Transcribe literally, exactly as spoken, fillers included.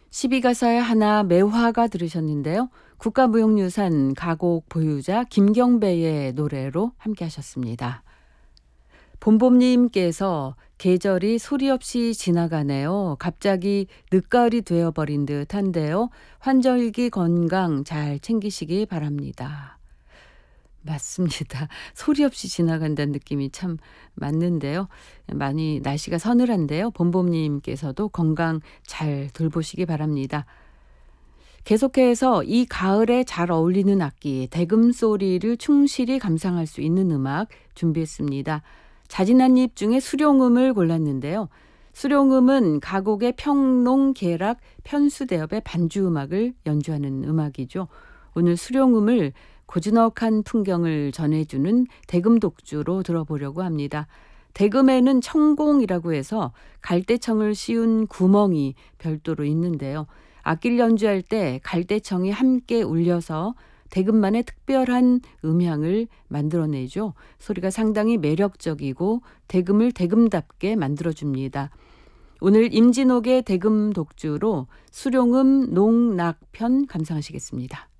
십이 가사의 하나 매화가 들으셨는데요. 국가무형유산 가곡 보유자 김경배의 노래로 함께 하셨습니다. 봄봄님께서 계절이 소리 없이 지나가네요. 갑자기 늦가을이 되어버린 듯한데요. 환절기 건강 잘 챙기시기 바랍니다. 맞습니다. 소리 없이 지나간다는 느낌이 참 맞는데요. 많이 날씨가 서늘한데요. 봄봄님께서도 건강 잘 돌보시기 바랍니다. 계속해서 이 가을에 잘 어울리는 악기 대금 소리를 충실히 감상할 수 있는 음악 준비했습니다. 자진한입 중에 수룡음을 골랐는데요. 수룡음은 가곡의 평농, 계락, 편수대엽의 반주음악을 연주하는 음악이죠. 오늘 수룡음을 고즈넉한 풍경을 전해주는 대금 독주로 들어보려고 합니다. 대금에는 청공이라고 해서 갈대청을 씌운 구멍이 별도로 있는데요. 악기를 연주할 때 갈대청이 함께 울려서 대금만의 특별한 음향을 만들어내죠. 소리가 상당히 매력적이고 대금을 대금답게 만들어줍니다. 오늘 임진옥의 대금 독주로 수룡음 농락편 감상하시겠습니다.